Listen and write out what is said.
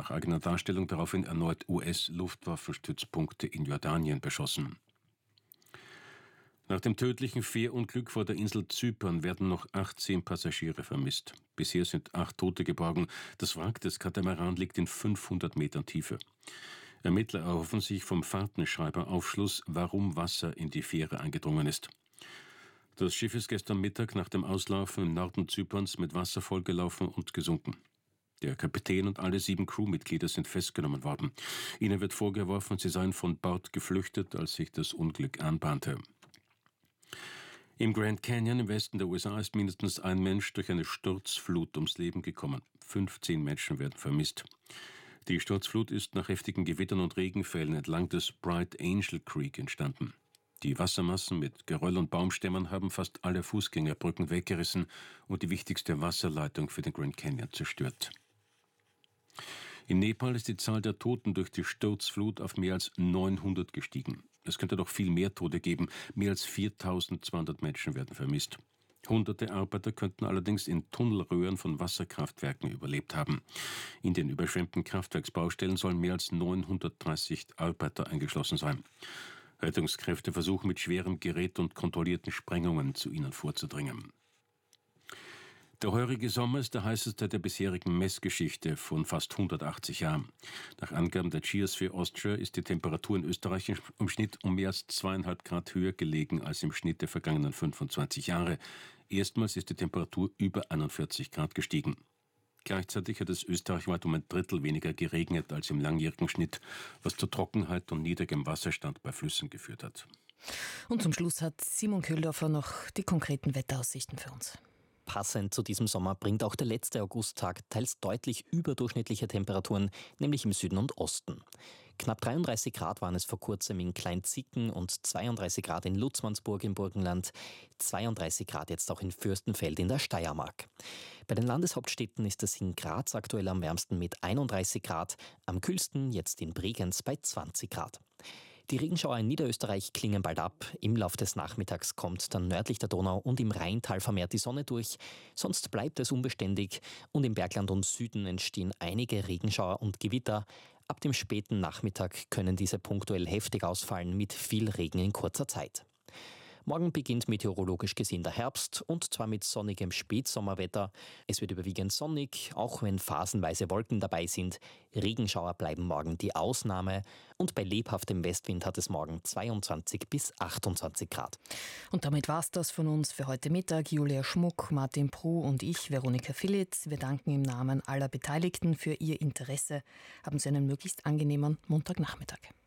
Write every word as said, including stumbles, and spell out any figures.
nach eigener Darstellung daraufhin erneut U S-Luftwaffenstützpunkte in Jordanien beschossen. Nach dem tödlichen Fährunglück vor der Insel Zypern werden noch achtzehn Passagiere vermisst. Bisher sind acht Tote geborgen. Das Wrack des Katamaran liegt in fünfhundert Metern Tiefe. Ermittler erhoffen sich vom Fahrtenschreiber Aufschluss, warum Wasser in die Fähre eingedrungen ist. Das Schiff ist gestern Mittag nach dem Auslaufen im Norden Zyperns mit Wasser vollgelaufen und gesunken. Der Kapitän und alle sieben Crewmitglieder sind festgenommen worden. Ihnen wird vorgeworfen, sie seien von Bord geflüchtet, als sich das Unglück anbahnte. Im Grand Canyon im Westen der U S A ist mindestens ein Mensch durch eine Sturzflut ums Leben gekommen. fünfzehn Menschen werden vermisst. Die Sturzflut ist nach heftigen Gewittern und Regenfällen entlang des Bright Angel Creek entstanden. Die Wassermassen mit Geröll und Baumstämmen haben fast alle Fußgängerbrücken weggerissen und die wichtigste Wasserleitung für den Grand Canyon zerstört. In Nepal ist die Zahl der Toten durch die Sturzflut auf mehr als neunhundert gestiegen. Es könnte noch viel mehr Tote geben. Mehr als viertausendzweihundert Menschen werden vermisst. Hunderte Arbeiter könnten allerdings in Tunnelröhren von Wasserkraftwerken überlebt haben. In den überschwemmten Kraftwerksbaustellen sollen mehr als neunhundertdreißig Arbeiter eingeschlossen sein. Rettungskräfte versuchen mit schwerem Gerät und kontrollierten Sprengungen zu ihnen vorzudringen. Der heurige Sommer ist der heißeste der bisherigen Messgeschichte von fast hundertachtzig Jahren. Nach Angaben der Geosphere Austria ist die Temperatur in Österreich im Schnitt um mehr als zweieinhalb Grad höher gelegen als im Schnitt der vergangenen fünfundzwanzig Jahre. Erstmals ist die Temperatur über einundvierzig Grad gestiegen. Gleichzeitig hat es österreichweit um ein Drittel weniger geregnet als im langjährigen Schnitt, was zu Trockenheit und niedrigem Wasserstand bei Flüssen geführt hat. Und zum Schluss hat Simon Köhldorfer noch die konkreten Wetteraussichten für uns. Passend zu diesem Sommer bringt auch der letzte Augusttag teils deutlich überdurchschnittliche Temperaturen, nämlich im Süden und Osten. Knapp dreiunddreißig Grad waren es vor kurzem in Kleinzicken und zweiunddreißig Grad in Lutzmannsburg im Burgenland, zweiunddreißig Grad jetzt auch in Fürstenfeld in der Steiermark. Bei den Landeshauptstädten ist es in Graz aktuell am wärmsten mit einunddreißig Grad, am kühlsten jetzt in Bregenz bei zwanzig Grad. Die Regenschauer in Niederösterreich klingen bald ab. Im Lauf des Nachmittags kommt dann nördlich der Donau und im Rheintal vermehrt die Sonne durch. Sonst bleibt es unbeständig und im Bergland und Süden entstehen einige Regenschauer und Gewitter. Ab dem späten Nachmittag können diese punktuell heftig ausfallen mit viel Regen in kurzer Zeit. Morgen beginnt meteorologisch gesehen der Herbst und zwar mit sonnigem Spätsommerwetter. Es wird überwiegend sonnig, auch wenn phasenweise Wolken dabei sind. Regenschauer bleiben morgen die Ausnahme und bei lebhaftem Westwind hat es morgen zweiundzwanzig bis achtundzwanzig Grad. Und damit war's das von uns für heute Mittag. Julia Schmuck, Martin Pruh und ich, Veronika Philitz. Wir danken im Namen aller Beteiligten für Ihr Interesse. Haben Sie einen möglichst angenehmen Montagnachmittag.